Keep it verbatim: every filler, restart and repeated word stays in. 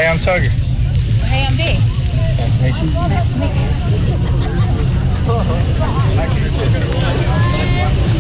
Hi, I'm Tugger. Hey, I'm B. Nice to meet you. Nice to meet you.